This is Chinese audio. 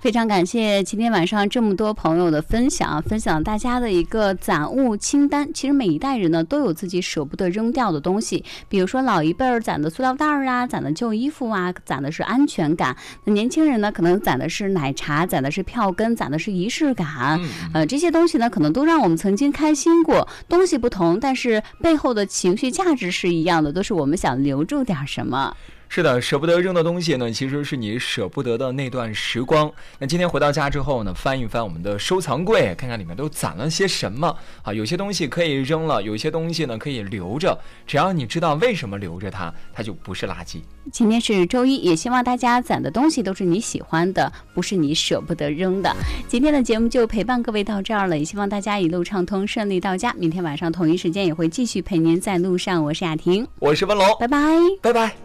非常感谢今天晚上这么多朋友的分享大家的一个攒物清单。其实每一代人呢都有自己舍不得扔掉的东西，比如说老一辈儿攒的塑料袋啊，攒的旧衣服啊，攒的是安全感。那年轻人呢可能攒的是奶茶，攒的是票根，攒的是仪式感。这些东西呢可能都让我们曾经开心过。东西不同，但是背后的情绪价值是一样的，都是我们想留住点什么。 是的，舍不得扔的东西呢，其实是你舍不得的那段时光。那今天回到家之后呢，翻一翻我们的收藏柜，看看里面都攒了些什么啊？有些东西可以扔了，有些东西呢可以留着。只要你知道为什么留着它，它就不是垃圾。 今天是周一，也希望大家攒的东西都是你喜欢的，不是你舍不得扔的。今天的节目就陪伴各位到这儿了，也希望大家一路畅通，顺利到家。明天晚上同一时间也会继续陪您在路上。我是雅婷， 我是温龙， 拜拜， 拜拜。